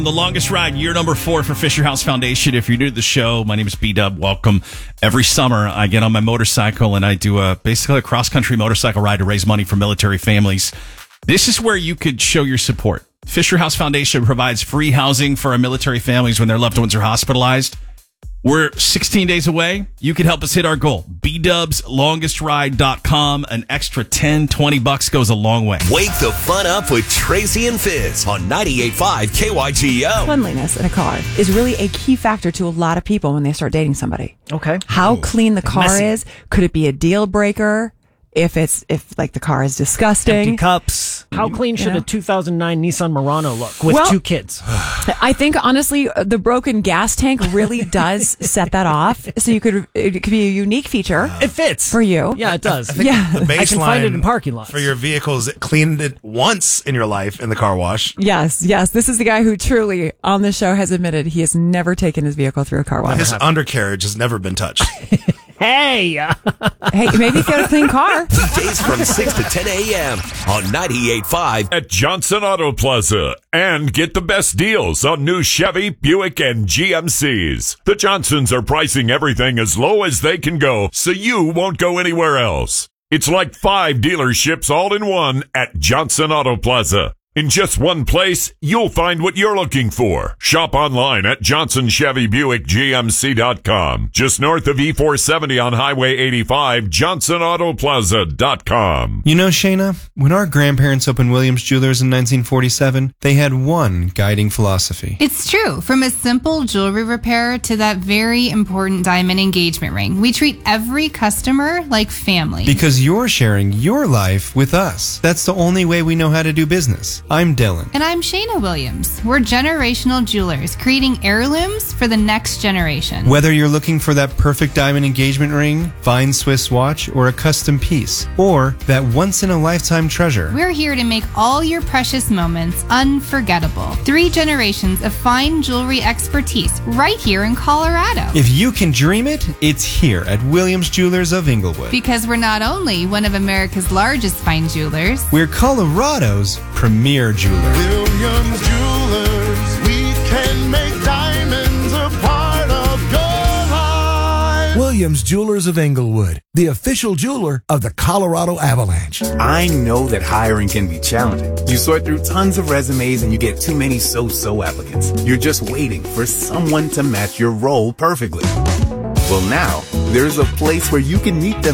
The longest ride, year number 4 for Fisher House Foundation. If you're new to the show, my name is B-Dub. Welcome. Every summer, I get on my motorcycle and I do basically a cross-country motorcycle ride to raise money for military families. This is where you could show your support. Fisher House Foundation provides free housing for our military families when their loved ones are hospitalized. We're 16 days away. You can help us hit our goal. BDubsLongestRide.com. An extra $10-$20 goes a long way. Wake the fun up with Tracy and Fizz on 98.5 KYGO. Cleanliness in a car is really a key factor to a lot of people when they start dating somebody. Okay. How clean the car Messy. is. Could it be a deal breaker? If the car is disgusting. Empty cups. How clean should a 2009 Nissan Murano look with 2 kids? I think, honestly, the broken gas tank really does set that off. So it could be a unique feature. It fits. For you. Yeah, it does. Yeah. The baseline I can find it in parking lots. for your vehicles, cleaned it once in your life in the car wash. Yes. This is the guy who truly, on the show, has admitted he has never taken his vehicle through a car wash. His undercarriage has never been touched. Hey! Hey, maybe if you had a clean car. Weekdays from 6 to 10 a.m. on 98.5 at Johnson Auto Plaza and get the best deals on new Chevy, Buick, and GMCs. The Johnsons are pricing everything as low as they can go, so you won't go anywhere else. It's like 5 dealerships all in one at Johnson Auto Plaza. In just one place, you'll find what you're looking for. Shop online at JohnsonChevyBuickGMC.com. Just north of E470 on Highway 85, JohnsonAutoPlaza.com. You know, Shayna, when our grandparents opened Williams Jewelers in 1947, they had one guiding philosophy. It's true. From a simple jewelry repair to that very important diamond engagement ring, we treat every customer like family. Because you're sharing your life with us. That's the only way we know how to do business. I'm Dylan. And I'm Shayna Williams. We're generational jewelers, creating heirlooms for the next generation. Whether you're looking for that perfect diamond engagement ring, fine Swiss watch, or a custom piece, or that once-in-a-lifetime treasure, we're here to make all your precious moments unforgettable. 3 generations of fine jewelry expertise right here in Colorado. if you can dream it, it's here at Williams Jewelers of Inglewood. Because we're not only one of America's largest fine jewelers, We're Colorado's premier jeweler. Williams Jewelers, we can make diamonds a part of your life. Williams Jewelers of Inglewood, the official jeweler of the Colorado Avalanche. I know that hiring can be challenging. You sort through tons of resumes and you get too many so-so applicants. You're just waiting for someone to match your role perfectly. Well, now, there's a place where you can meet them